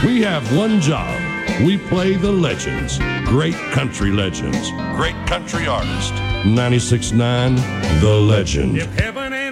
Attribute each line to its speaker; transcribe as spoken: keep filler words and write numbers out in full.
Speaker 1: We have one job. We play the legends, great country legends, great country artists. ninety-six point nine The Legend.
Speaker 2: If heaven ain't